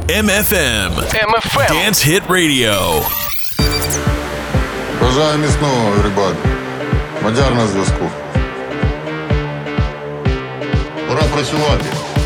MFM. Dance Hit Radio. Бажаю міцного, ребят. Мадяр на зв'язку. Пора працювати.